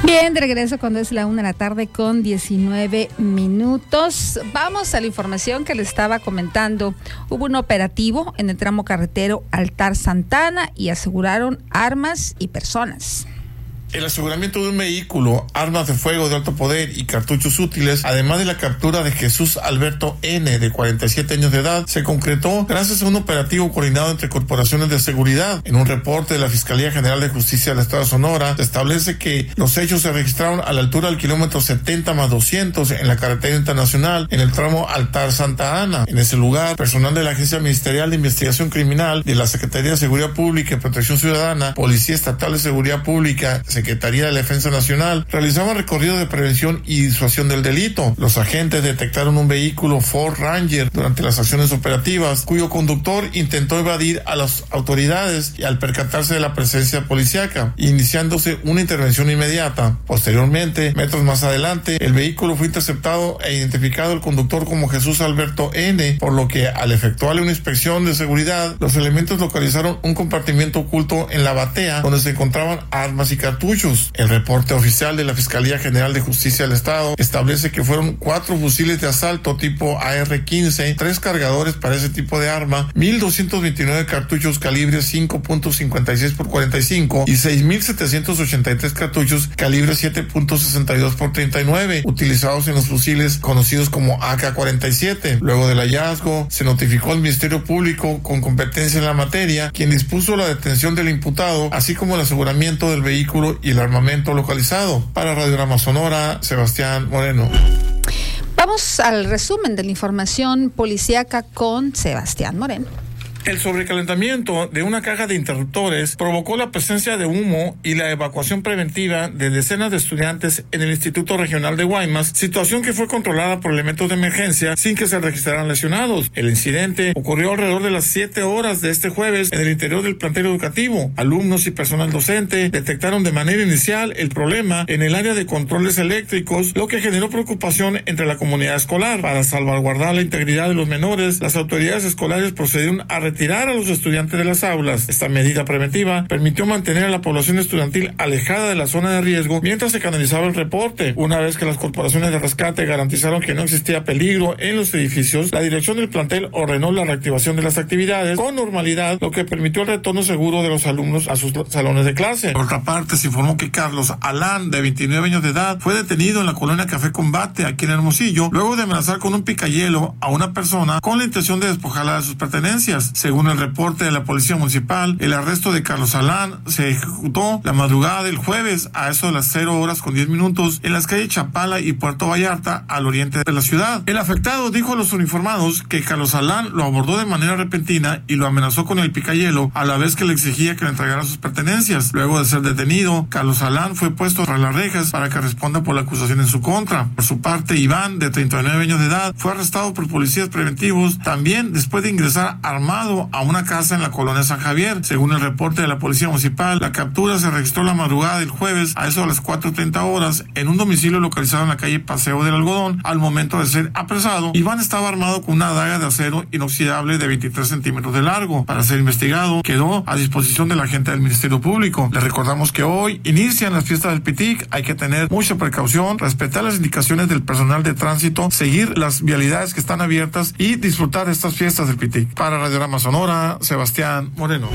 Bien, de regreso cuando es la 1:00 p.m. con 19 minutos. Vamos a la información que le estaba comentando. Hubo un operativo en el tramo carretero Altar-Santa Ana y aseguraron armas y personas. El aseguramiento de un vehículo, armas de fuego de alto poder y cartuchos útiles, además de la captura de Jesús Alberto N., de 47 años de edad, se concretó gracias a un operativo coordinado entre corporaciones de seguridad. En un reporte de la Fiscalía General de Justicia del Estado de Sonora, se establece que los hechos se registraron a la altura del kilómetro 70+200 en la carretera internacional, en el tramo Altar-Santa Ana. En ese lugar, personal de la Agencia Ministerial de Investigación Criminal, de la Secretaría de Seguridad Pública y Protección Ciudadana, Policía Estatal de Seguridad Pública, Secretaría de la Defensa Nacional, realizaban recorridos de prevención y disuasión del delito. Los agentes detectaron un vehículo Ford Ranger durante las acciones operativas, cuyo conductor intentó evadir a las autoridades y al percatarse de la presencia policíaca, iniciándose una intervención inmediata. Posteriormente, metros más adelante, el vehículo fue interceptado e identificado el conductor como Jesús Alberto N., por lo que al efectuarle una inspección de seguridad, los elementos localizaron un compartimiento oculto en la batea donde se encontraban armas y cartuchos. El reporte oficial de la Fiscalía General de Justicia del Estado establece que fueron 4 fusiles de asalto tipo AR-15, 3 cargadores para ese tipo de arma, 1,229 cartuchos calibre 5.56x45 y 6,783 cartuchos calibre 7.62x39, utilizados en los fusiles conocidos como AK-47. Luego del hallazgo, se notificó al Ministerio Público con competencia en la materia, quien dispuso la detención del imputado, así como el aseguramiento del vehículo y el armamento localizado. Para Radiograma Sonora, Sebastián Moreno. Vamos al resumen de la información policíaca con Sebastián Moreno. El sobrecalentamiento de una caja de interruptores provocó la presencia de humo y la evacuación preventiva de decenas de estudiantes en el Instituto Regional de Guaymas, situación que fue controlada por elementos de emergencia sin que se registraran lesionados. El incidente ocurrió alrededor de las 7 horas de este jueves en el interior del plantel educativo. Alumnos y personal docente detectaron de manera inicial el problema en el área de controles eléctricos, lo que generó preocupación entre la comunidad escolar. Para salvaguardar la integridad de los menores, las autoridades escolares procedieron a retirar a los estudiantes de las aulas. Esta medida preventiva permitió mantener a la población estudiantil alejada de la zona de riesgo mientras se canalizaba el reporte. Una vez que las corporaciones de rescate garantizaron que no existía peligro en los edificios, la dirección del plantel ordenó la reactivación de las actividades con normalidad, lo que permitió el retorno seguro de los alumnos a sus salones de clase. Por otra parte, se informó que Carlos Alán, de 29 años de edad, fue detenido en la colonia Café Combate, aquí en Hermosillo, luego de amenazar con un picayelo a una persona con la intención de despojarla de sus pertenencias. Según el reporte de la Policía Municipal, el arresto de Carlos Alán se ejecutó la madrugada del jueves a eso de las 0:10 en las calles Chapala y Puerto Vallarta, al oriente de la ciudad. El afectado dijo a los uniformados que Carlos Alán lo abordó de manera repentina y lo amenazó con el picayelo, a la vez que le exigía que le entregara sus pertenencias. Luego de ser detenido, Carlos Alán fue puesto tras las rejas para que responda por la acusación en su contra. Por su parte, Iván, de 39 años de edad, fue arrestado por policías preventivos, también después de ingresar armado a una casa en la colonia San Javier. Según el reporte de la Policía Municipal, la captura se registró la madrugada del jueves a eso de las 4:30 horas en un domicilio localizado en la calle Paseo del Algodón. Al momento de ser apresado, Iván estaba armado con una daga de acero inoxidable de 23 centímetros de largo. Para ser investigado, quedó a disposición de la agente del Ministerio Público. Le recordamos que hoy inician las fiestas del Pitic. Hay que tener mucha precaución, respetar las indicaciones del personal de tránsito, seguir las vialidades que están abiertas y disfrutar de estas fiestas del Pitic. Para Radiograma Sonora, Sebastián Moreno.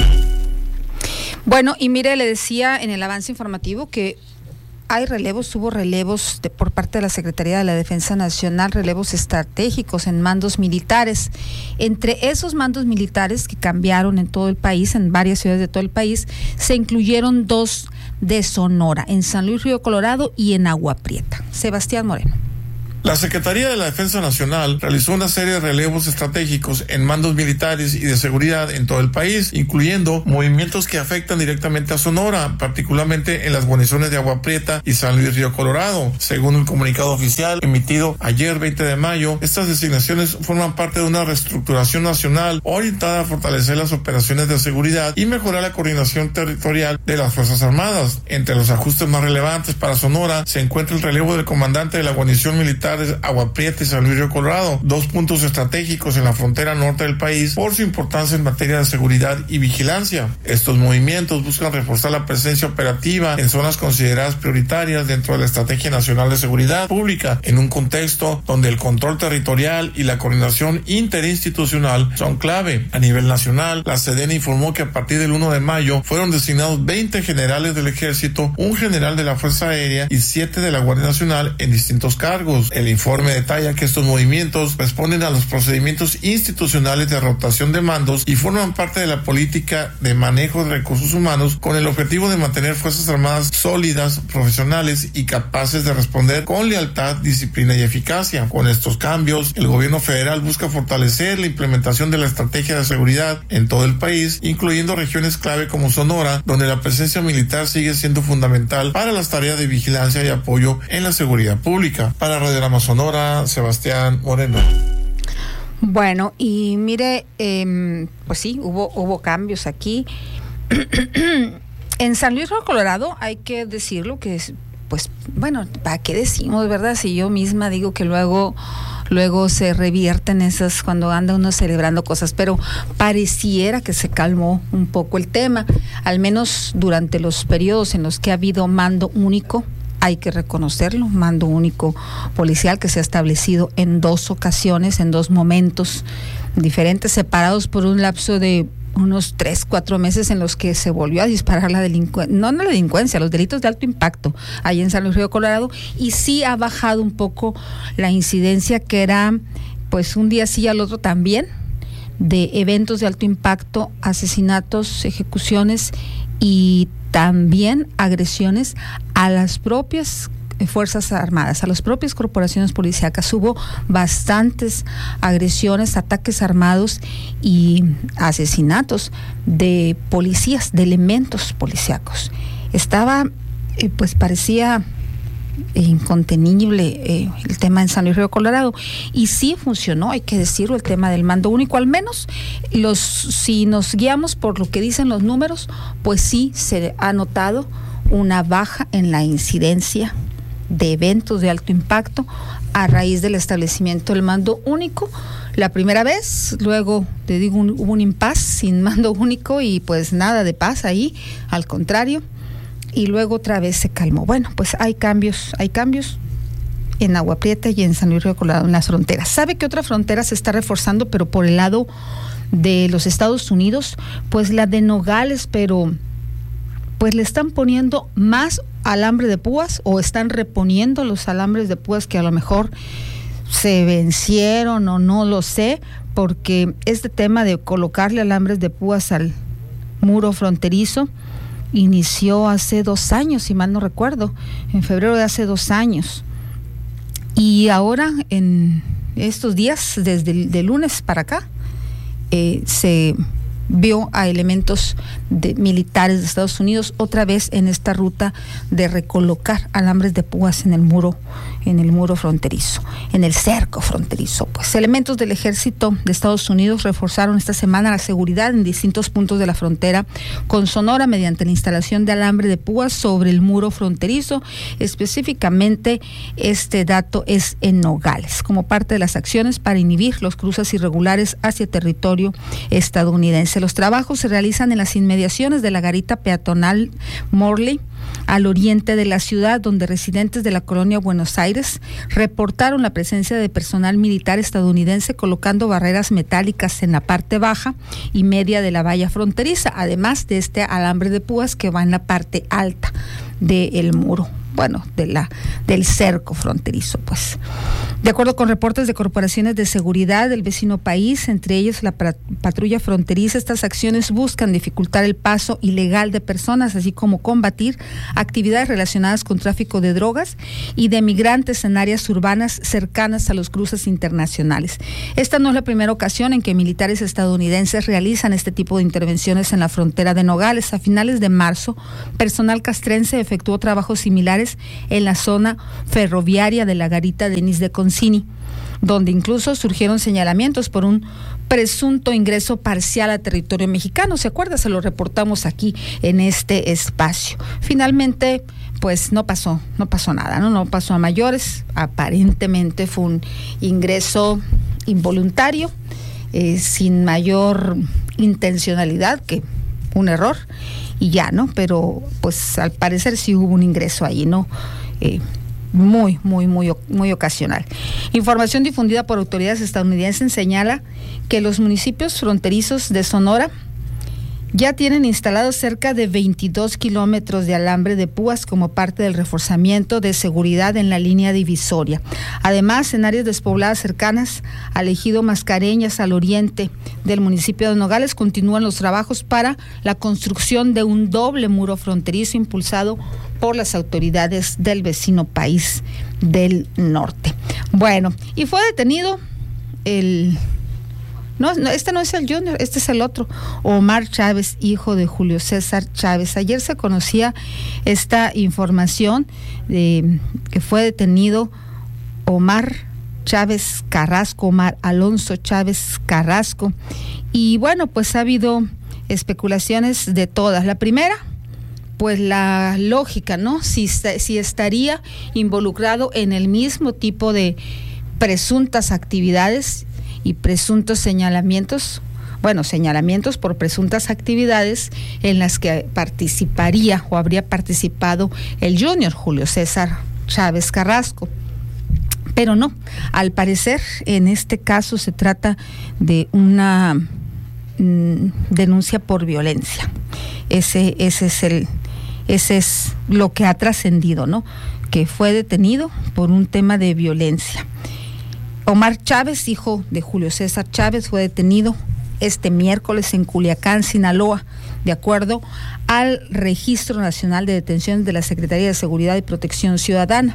Bueno, y mire, le decía en el avance informativo que hubo relevos por parte de la Secretaría de la Defensa Nacional, relevos estratégicos en mandos militares. Entre esos mandos militares que cambiaron en todo el país, en varias ciudades de todo el país, se incluyeron 2 de Sonora, en San Luis Río Colorado y en Agua Prieta. Sebastián Moreno. La Secretaría de la Defensa Nacional realizó una serie de relevos estratégicos en mandos militares y de seguridad en todo el país, incluyendo movimientos que afectan directamente a Sonora, particularmente en las guarniciones de Agua Prieta y San Luis Río Colorado. Según el comunicado oficial emitido ayer 20 de mayo, estas designaciones forman parte de una reestructuración nacional orientada a fortalecer las operaciones de seguridad y mejorar la coordinación territorial de las Fuerzas Armadas. Entre los ajustes más relevantes para Sonora se encuentra el relevo del comandante de la guarnición militar militares Agua Prieta y San Luis Río Colorado, 2 puntos estratégicos en la frontera norte del país por su importancia en materia de seguridad y vigilancia. Estos movimientos buscan reforzar la presencia operativa en zonas consideradas prioritarias dentro de la Estrategia Nacional de Seguridad Pública, en un contexto donde el control territorial y la coordinación interinstitucional son clave. A nivel nacional, la Sedena informó que a partir del 1 de mayo fueron designados 20 generales del Ejército, un general de la Fuerza Aérea y 7 de la Guardia Nacional en distintos cargos. El informe detalla que estos movimientos responden a los procedimientos institucionales de rotación de mandos y forman parte de la política de manejo de recursos humanos con el objetivo de mantener Fuerzas Armadas sólidas, profesionales y capaces de responder con lealtad, disciplina y eficacia. Con estos cambios, el gobierno federal busca fortalecer la implementación de la estrategia de seguridad en todo el país, incluyendo regiones clave como Sonora, donde la presencia militar sigue siendo fundamental para las tareas de vigilancia y apoyo en la seguridad pública. Para Radiograma Sonora, Sebastián Moreno. Bueno, y mire, pues sí, hubo cambios aquí. En San Luis Río Colorado, hay que decirlo que es, pues, bueno, ¿para qué decimos, verdad? Si yo misma digo que luego se revierten esas cuando anda uno celebrando cosas, pero pareciera que se calmó un poco el tema, al menos durante los periodos en los que ha habido mando único. Hay que reconocerlo, mando único policial que se ha establecido en 2 ocasiones, en 2 momentos diferentes, separados por un lapso de unos 3-4 meses en los que se volvió a disparar la delincuencia, los delitos de alto impacto ahí en San Luis Río Colorado, y sí ha bajado un poco la incidencia, que era pues un día sí y al otro también, de eventos de alto impacto, asesinatos, ejecuciones y también agresiones a las propias Fuerzas Armadas, a las propias corporaciones policíacas. Hubo bastantes agresiones, ataques armados y asesinatos de policías, de elementos policíacos. Estaba, pues parecía incontenible el tema en San Luis Río Colorado, y sí funcionó, hay que decirlo, el tema del mando único. Al menos si nos guiamos por lo que dicen los números, pues sí se ha notado una baja en la incidencia de eventos de alto impacto a raíz del establecimiento del mando único. La primera vez, luego te digo, hubo un impasse sin mando único y pues nada de paz ahí, al contrario, y luego otra vez se calmó. Bueno, pues hay cambios en Agua Prieta y en San Luis Río Colorado, en las fronteras. ¿Sabe que otra frontera se está reforzando, pero por el lado de los Estados Unidos? Pues la de Nogales, pero pues le están poniendo más alambre de púas, o están reponiendo los alambres de púas que a lo mejor se vencieron o no lo sé, porque este tema de colocarle alambres de púas al muro fronterizo inició hace 2 años, si mal no recuerdo, en febrero de hace 2 años. Y ahora, en estos días, desde el lunes para acá, se vio a elementos militares de Estados Unidos otra vez en esta ruta de recolocar alambres de púas en el muro fronterizo, en el cerco fronterizo. Pues elementos del ejército de Estados Unidos reforzaron esta semana la seguridad en distintos puntos de la frontera con Sonora mediante la instalación de alambre de púas sobre el muro fronterizo. Específicamente, este dato es en Nogales, como parte de las acciones para inhibir los cruces irregulares hacia territorio estadounidense. Los trabajos se realizan en las inmediaciones de la garita peatonal Morley, al oriente de la ciudad, donde residentes de la colonia Buenos Aires reportaron la presencia de personal militar estadounidense colocando barreras metálicas en la parte baja y media de la valla fronteriza, además de este alambre de púas que va en la parte alta del muro, bueno, del cerco fronterizo. Pues, de acuerdo con reportes de corporaciones de seguridad del vecino país, entre ellos la patrulla fronteriza, estas acciones buscan dificultar el paso ilegal de personas, así como combatir actividades relacionadas con tráfico de drogas y de migrantes en áreas urbanas cercanas a los cruces internacionales. Esta no es la primera ocasión en que militares estadounidenses realizan este tipo de intervenciones en la frontera de Nogales. A finales de marzo, personal castrense efectuó trabajos similares en la zona ferroviaria de la garita Denis de Concini, donde incluso surgieron señalamientos por un presunto ingreso parcial a territorio mexicano. ¿Se acuerda? Se lo reportamos aquí en este espacio. Finalmente, pues no pasó nada, no pasó a mayores. Aparentemente fue un ingreso involuntario, sin mayor intencionalidad, que un error y ya, ¿no? Pero pues al parecer sí hubo un ingreso ahí, ¿no? Muy ocasional. Información difundida por autoridades estadounidenses señala que los municipios fronterizos de Sonora ya tienen instalados cerca de 22 kilómetros de alambre de púas como parte del reforzamiento de seguridad en la línea divisoria. Además, en áreas despobladas cercanas al ejido Mascareñas, al oriente del municipio de Nogales, continúan los trabajos para la construcción de un doble muro fronterizo impulsado por las autoridades del vecino país del norte. Bueno, y fue detenido este no es el Junior, este es el otro, Omar Chávez, hijo de Julio César Chávez. Ayer se conocía esta información de que fue detenido Omar Chávez Carrasco, Omar Alonso Chávez Carrasco. Y bueno, pues ha habido especulaciones de todas. La primera, pues la lógica, ¿no? Si estaría involucrado en el mismo tipo de presuntas actividades y presuntos señalamientos por presuntas actividades en las que participaría o habría participado el Junior Julio César Chávez Carrasco. Pero no, al parecer en este caso se trata de una denuncia por violencia. Ese es lo que ha trascendido, ¿no? Que fue detenido por un tema de violencia. Omar Chávez, hijo de Julio César Chávez, fue detenido este miércoles en Culiacán, Sinaloa, de acuerdo al Registro Nacional de Detenciones de la Secretaría de Seguridad y Protección Ciudadana.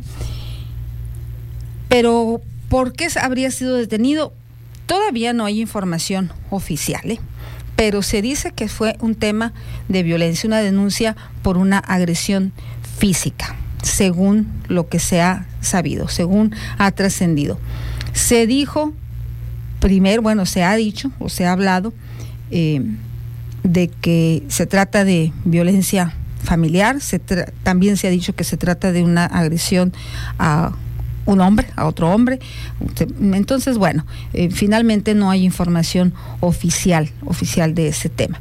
Pero, ¿por qué habría sido detenido? Todavía no hay información oficial, pero se dice que fue un tema de violencia, una denuncia por una agresión física, según lo que se ha sabido, según ha trascendido. Se dijo, se ha dicho o se ha hablado de que se trata de violencia familiar, también se ha dicho que se trata de una agresión a un hombre, a otro hombre. Entonces, finalmente no hay información oficial de ese tema.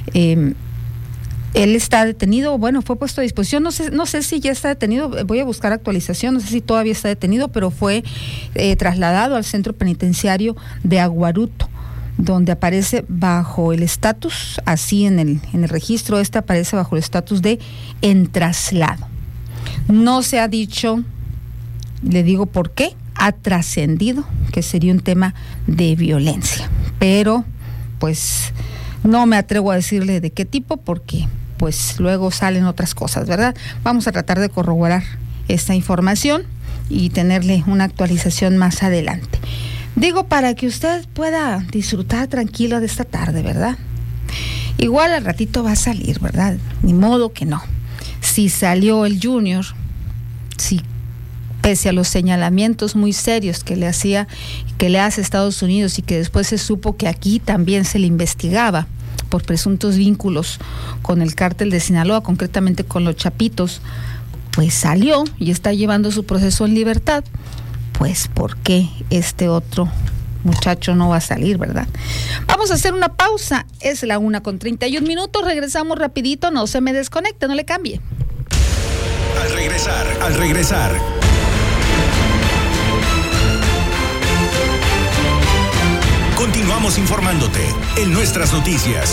Él está detenido, fue puesto a disposición, no sé si ya está detenido, voy a buscar actualización, no sé si todavía está detenido, pero fue trasladado al centro penitenciario de Aguaruto, donde aparece bajo el estatus, así en el registro, aparece bajo el estatus de en traslado. No se ha dicho, le digo por qué, ha trascendido que sería un tema de violencia, pero pues no me atrevo a decirle de qué tipo porque pues luego salen otras cosas, ¿verdad? Vamos a tratar de corroborar esta información y tenerle una actualización más adelante. Digo, para que usted pueda disfrutar tranquilo de esta tarde, ¿verdad? Igual al ratito va a salir, ¿verdad? Ni modo que no. Si salió el Junior, si pese a los señalamientos muy serios que le hace Estados Unidos y que después se supo que aquí también se le investigaba por presuntos vínculos con el cártel de Sinaloa, concretamente con los Chapitos, pues salió y está llevando su proceso en libertad, pues ¿por qué este otro muchacho no va a salir, verdad? Vamos a hacer una pausa, es la 1:31, regresamos rapidito, no se me desconecte, no le cambie. Al regresar. Continuamos informándote en nuestras noticias.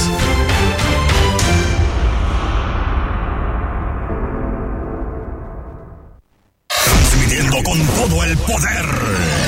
Transmitiendo con todo el poder.